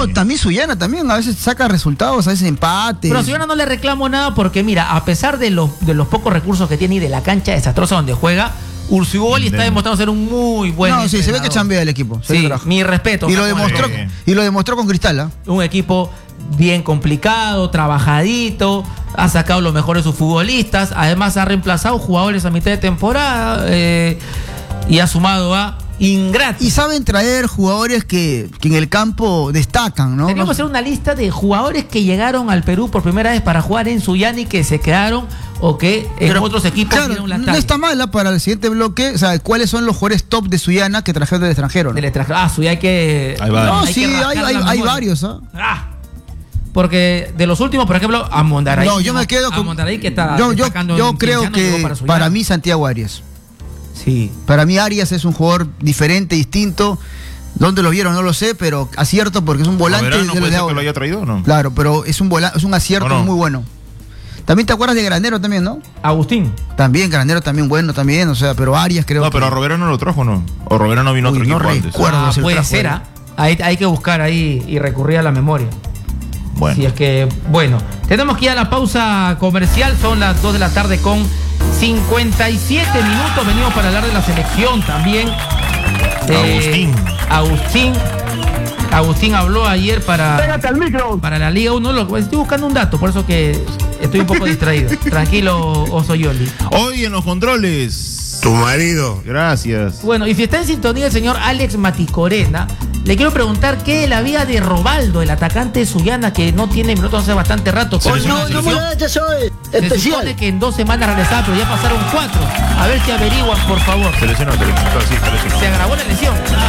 No, también Sullana también a veces saca resultados, a veces empates. Pero a Sullana no le reclamo nada porque, mira, a pesar de los pocos recursos que tiene y de la cancha desastrosa donde juega, Urciuoli está demostrando ser un muy buen No, sí, se ve que entrenador. chambea el equipo. Sí, mi respeto. Y lo demostró con Cristal, ¿ah? Un equipo bien complicado, trabajadito, ha sacado lo mejor de sus futbolistas, además ha reemplazado jugadores a mitad de temporada y ha sumado a Ingrato. Y saben traer jugadores que en el campo destacan, ¿no? Teníamos que hacer una lista de jugadores que llegaron al Perú por primera vez para jugar en Sullana y que se quedaron o que en otros equipos dieron la talla. No está mala para el siguiente bloque. O sea, ¿cuáles son los jugadores top de Sullana que trajeron del extranjero? ¿No? Del extranjero. Ah, Sullana hay que... Hay varios. No, sí, hay varios, ¿ah? Porque de los últimos, por ejemplo, a Mondaray. No, yo me quedo con... Mondaray que está yo creo que para mí Santiago Arias. Sí. Para mí Arias es un jugador diferente, distinto. ¿Dónde lo vieron? No lo sé, pero acierto porque es un volante. ¿No puede ser que lo haya traído o no? Claro, pero es un acierto muy bueno. También te acuerdas de Granero también, ¿no? Agustín. También, Granero también bueno, también, o sea, pero Arias creo No, pero a Robero no lo trajo, ¿no? O Robero no vino otro equipo antes. Puede ser, hay que buscar ahí y recurrir a la memoria. Bueno. Si es que, bueno, tenemos que ir a la pausa comercial, son las 2 de la tarde con 57 minutos, venimos para hablar de la selección también. Agustín habló ayer para la Liga 1, estoy buscando un dato, por eso que estoy un poco distraído. Tranquilo, Osoyoli. Hoy en los controles, tu marido. Gracias. Bueno, y si está en sintonía el señor Alex Maticorena, le quiero preguntar qué es la vida de Robaldo, el atacante de Sullana, que no tiene minutos hace bastante rato. No molestes hoy. Se supone que en 2 semanas regresaba, pero ya pasaron 4. A ver si averiguan, por favor. Se lesionó. Se agravó la lesión.